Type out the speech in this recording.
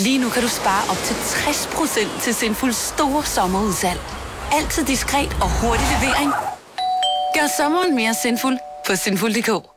Lige nu kan du spare op til 60% til Sinfuls store sommerudsalg. Altid diskret og hurtig levering. Gør sommeren mere sinful på sinful.dk.